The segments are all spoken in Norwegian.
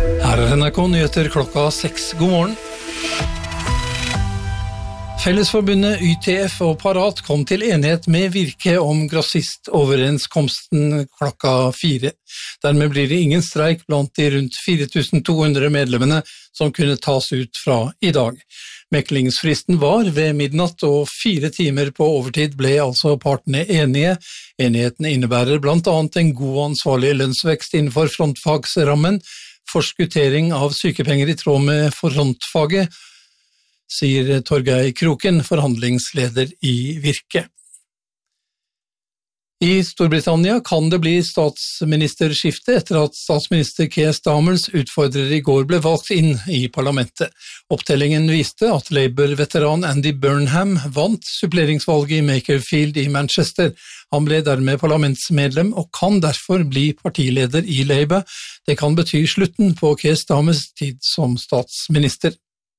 Her NRK Nyheter klokka 6. God morgen. Fellesforbundet YTF og Parat kom til enighet med Virke om grossistoverenskomsten klokka 4. Dermed blir det ingen streik blant de rundt 4200 medlemmene som kunne tas ut fra i dag. Meklingsfristen var ved midnatt, og 4 timer på overtid ble altså partene enige. Enigheten innebærer blant annet en god og ansvarlig lønnsvekst innenfor frontfagsrammen, forskuttering av sykepenger i tråd med frontfaget, sier Torgeir Kroken, forhandlingsleder i Virke. I Storbritannia kan det bli statsministerskifte etter at statsminister Keir Starmers utfordrer i går ble valgt inn i parlamentet. Opptellingen viste at Labour-veteran Andy Burnham vant suppleringsvalget i Makerfield i Manchester. Han ble dermed parlamentsmedlem og kan derfor bli partileder i Labour. Det kan bety slutten på Keir Starmers tid som statsminister.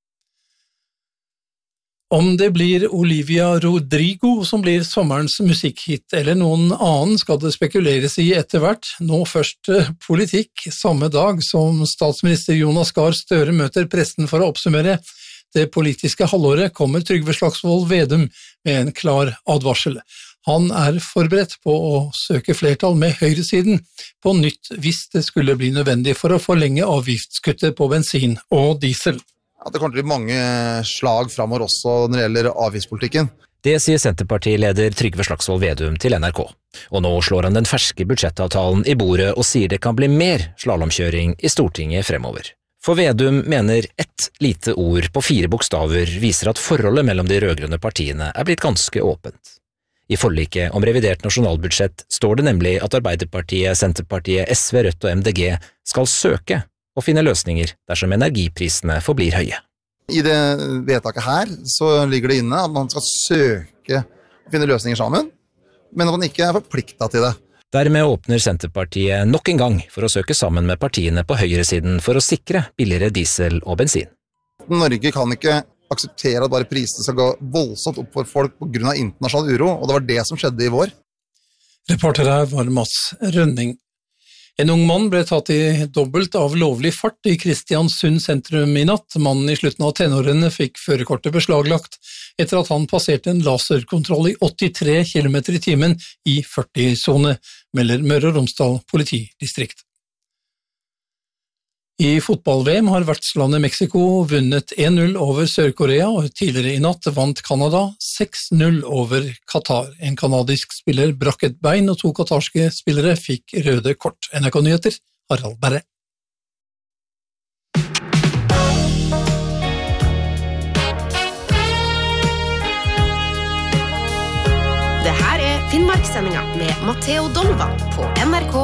Om det blir Olivia Rodrigo som blir sommerens musikkhit eller noen annen skal det spekuleres i etter hvert. Nå først politikk. Samme dag som statsminister Jonas Gahr Støre møter pressen for å oppsummere det politiske halvåret, kommer Trygve Slagsvold Vedum med en klar advarsel. Han er forberedt på å søke flertall med høyresiden på nytt hvis det skulle bli nødvendig for å forlenge avgiftskuttet på bensin og diesel. At det kommer til å bli mange slag fremover også når det gjelder avgiftspolitikken. Det sier Senterpartileder Trygve Slagsvold Vedum til NRK. Og nå slår han den ferske budsjettavtalen i bordet og sier det kan bli mer slalomkjøring i Stortinget fremover. For Vedum mener ett lite ord på 4 bokstaver viser at forholdet mellom de rødgrønne partiene er blitt ganske åpent. I forliket om revidert nasjonalbudsjett står det nemlig at Arbeiderpartiet, Senterpartiet, SV, Rødt og MDG skal søke og finne løsninger dersom energiprisene forblir høye. I det vedtaket her så ligger det inne at man skal søke å finne løsninger sammen, men at man ikke er forpliktet til det. Dermed åpner Senterpartiet nok en gang for å søke sammen med partiene på høyresiden for å sikre billigere diesel og bensin. Norge kan ikke akseptere at bare prisene skal gå voldsomt opp for folk på grunn av internasjonal uro, og det var det som skjedde i vår. Reporter her var Mats Rønning. En ung mann ble tatt i dobbelt av lovlig fart i Kristiansund sentrum i natt. Mannen i slutten av tenårene fikk førerkortet beslaglagt etter at han passerte en laserkontroll i 83 km i timen i 40-sone, melder Møre og Romsdal politidistrikt. I fotball-VM har vertslandet Mexico vunnet 1-0 over Sør-Korea, og tidligere i natt vant Canada 6-0 over Qatar. En kanadisk spiller brakk et bein, og 2 qatarske spillere fikk røde kort. NRK Nyheter, Harald Berre. Det her er Finnmarkssendinga med Matteo Dolva på NRK